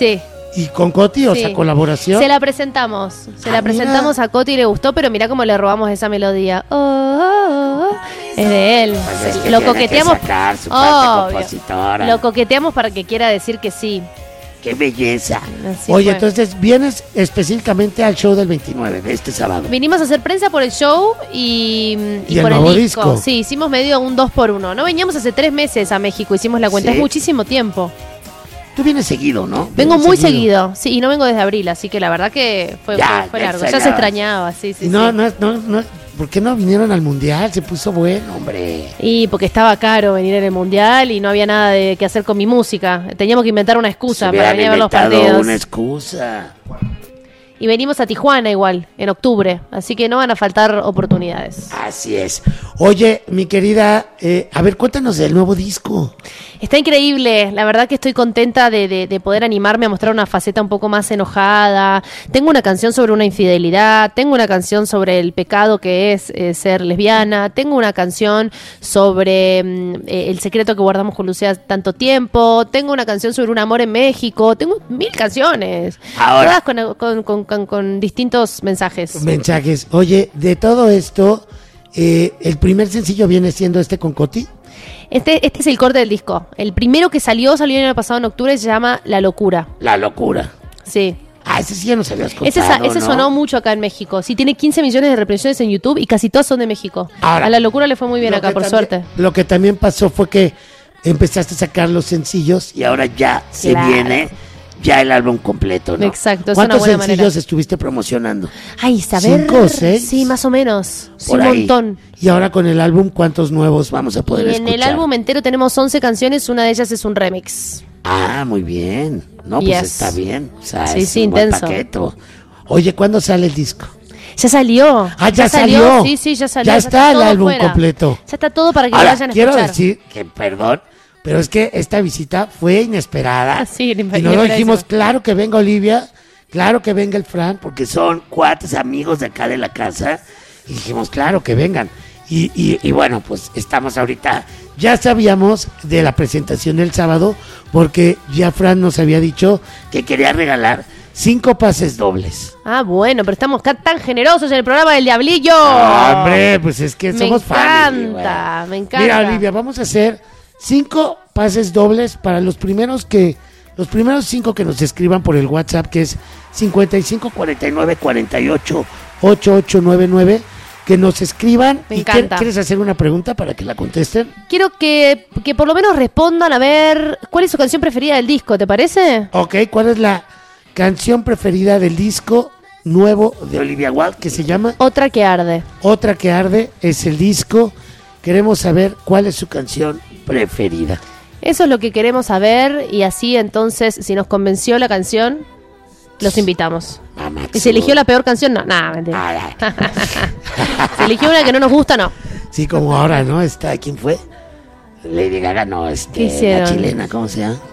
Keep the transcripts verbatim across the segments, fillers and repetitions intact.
Sí. ¿Y con Coti, o sí. sea, colaboración? Se la presentamos. Se ah, la presentamos mira. a Coti y le gustó, pero mirá cómo le robamos esa melodía. Oh, oh, oh. Es de él. Pues es que Lo tiene coqueteamos. que sacar su parte Obvio. compositora. Lo coqueteamos para que quiera decir que sí. ¡Qué belleza! Así Oye, fue. entonces vienes específicamente al show del veintinueve. nueve de este sábado. Vinimos a hacer prensa por el show y, y, ¿Y el por el nuevo disco. disco? Sí, hicimos medio un dos por uno. No veníamos hace tres meses a México, hicimos la cuenta. ¿Sí? Es muchísimo tiempo. Tú vienes seguido, ¿no? Vengo Vienes muy seguido. seguido. Sí, y no vengo desde abril, así que la verdad que fue, Ya, fue, fue ya largo. Ya se extrañabas. extrañaba, sí, sí. Y no, sí. no, no, no, ¿por qué no vinieron al mundial? Se puso bueno, hombre. Y porque estaba caro venir en el mundial y no había nada de que hacer con mi música. Teníamos que inventar una Se excusa para hubieran venir a ver los inventado partidos. una excusa. Y venimos a Tijuana igual, en octubre. Así que no van a faltar oportunidades. Así es. Oye, mi querida, eh, a ver, cuéntanos del nuevo disco. Está increíble, la verdad que estoy contenta de, de, de poder animarme a mostrar una faceta un poco más enojada. Tengo una canción sobre una infidelidad, tengo una canción sobre el pecado que es eh, ser lesbiana, tengo una canción sobre mm, eh, el secreto que guardamos con Lucía tanto tiempo, tengo una canción sobre un amor en México, tengo mil canciones, Ahora. todas con, con, con, con, con distintos mensajes. Mensajes. Oye, de todo esto, eh, el primer sencillo viene siendo este con Coti. Este, este es el corte del disco. El primero que salió, salió el año pasado en octubre, se llama La Locura. La locura. Sí. Ah, ese sí ya nos habías contado, Ese, sa- ese ¿no? sonó mucho acá en México. Sí, tiene quince millones de reproducciones en YouTube y casi todas son de México. Ahora, a La Locura le fue muy bien Lo acá, que por también- suerte. Lo que también pasó fue que empezaste a sacar los sencillos. Y ahora ya se Claro. viene ya el álbum completo, ¿no? Exacto, es una ¿Cuántos buena sencillos manera. estuviste promocionando? Ay, saber. ¿Cinco o seis? Sí, más o menos. Sí, Por un ahí. montón. Y ahora con el álbum, ¿cuántos nuevos vamos a poder Y en escuchar? el álbum entero tenemos once canciones, una de ellas es un remix. Ah, muy bien. No, pues Yes. está bien. O sea, Sí, es sí, un buen intenso. paqueto. Oye, ¿cuándo sale el disco? Ya salió. Ah, ya salió. Sí, sí, ya salió. Ya está el todo álbum fuera. completo. Ya está todo para que lo Ahora, vayan a Quiero escuchar. decir, Que perdón. pero es que esta visita fue inesperada. Ah, sí, y inesperadísima. nosotros dijimos, claro que venga Olivia, claro que venga el Fran, porque Que son cuates amigos de acá de la casa. y dijimos, claro que vengan. Y, y, y bueno, pues estamos ahorita, ya sabíamos de la presentación del sábado, porque ya Fran nos había dicho Que quería regalar. cinco pases dobles. Ah, bueno, pero estamos ca- tan generosos en el programa del Diablillo. Ah, hombre, pues es que me somos family, encanta, güey. me encanta. Mira, Olivia, vamos a hacer cinco pases dobles para los primeros que, los primeros cinco que nos escriban por el WhatsApp, que es cincuenta y cinco cuarenta y nueve cuarenta y ocho ochenta y ocho noventa y nueve, que nos escriban. Me y encanta. quie- ¿Quieres hacer una pregunta para que la contesten? Quiero que, que por lo menos respondan a ver cuál es su canción preferida del disco, ¿te parece? Ok, ¿cuál es la canción preferida del disco nuevo De Olivia Wilde. que se llama Otra que arde. Otra que arde? Es el disco. Queremos saber cuál es su canción. Preferida. Eso es lo que queremos saber y así entonces, si nos convenció la canción, los invitamos. Mamá, ¿Y se eligió la peor canción? No, nada, mentira. Ay, ay. Se eligió una que no nos gusta, no. Sí, como ahora, ¿no? Está ¿Quién fue? Lady Gaga, no, este, ¿Qué hicieron? la chilena, ¿cómo se llama?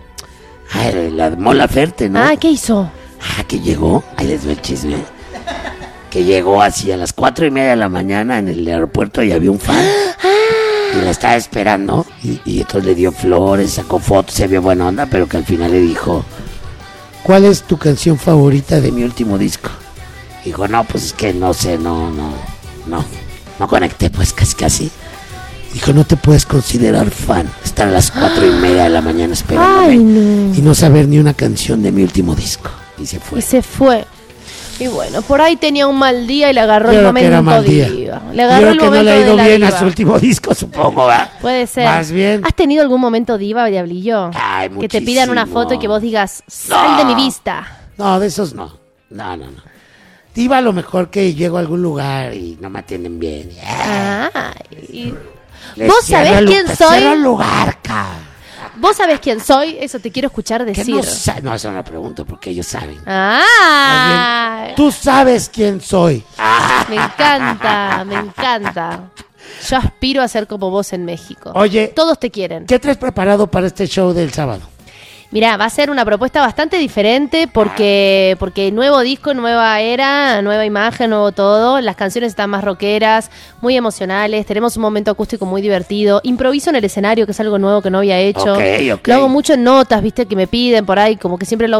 Ay, la Mola Ferte, ¿no? Ah, ¿qué hizo? Ah, que llegó, ahí les doy el chisme. Que llegó así a las cuatro y media de la mañana en el aeropuerto y había un fan. Y la estaba esperando. Y, y entonces le dio flores, sacó fotos, se vio buena onda, pero que al final le dijo, ¿cuál es tu canción favorita de mi último disco. Dijo, no, pues es que no sé, no, no, no, no conecté, pues casi casi. Dijo, no te puedes considerar fan. Estar a las cuatro y media de la mañana esperándome Ay, no. y no saber ni una canción de mi último disco? y se fue. Y se fue. Y bueno, por ahí tenía un mal día y le agarró Yo el creo que era momento mal día. diva. Le Yo agarró creo el que no momento le ha de ido la bien a diva. su último disco, supongo, ¿va? Puede ser. Más bien. ¿Has tenido algún momento diva, Diablillo? Ay, que te pidan una muchísimo. foto y que vos digas, sal de mi vista. No, de esos no. No, no, no. Diva, a lo mejor que llego a algún lugar y Y no me atienden bien. Ay. Les ¿Vos cierro sabés el- quién te soy? cierro el lugar, ca. ¿Vos sabés quién soy? Eso te quiero escuchar Que decir. no, sa- no, eso no pregunto porque ellos saben. Ah, tú sabes quién soy. me encanta, me encanta. Yo aspiro a ser como vos en México. Oye, Todos te quieren. ¿qué traes preparado para este show del sábado? Mirá, va a ser una propuesta bastante diferente porque, porque nuevo disco, nueva era, nueva imagen, nuevo todo. Las canciones están más rockeras, muy emocionales. Tenemos un momento acústico muy divertido. Improviso en el escenario, que es algo nuevo que no había hecho. Ok, ok. Lo hago mucho en notas, viste, que me piden por ahí, como que siempre lo